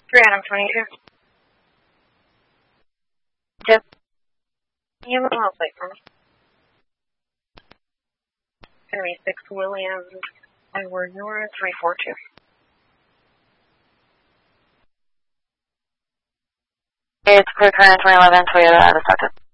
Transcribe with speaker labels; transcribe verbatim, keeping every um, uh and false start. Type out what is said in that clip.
Speaker 1: three Adam twenty-two. Jeff, can you have a little plate for me? It's going to be six Williams, Edward North, three four two.
Speaker 2: It's clear current twenty eleven, Toyota out of Stockton.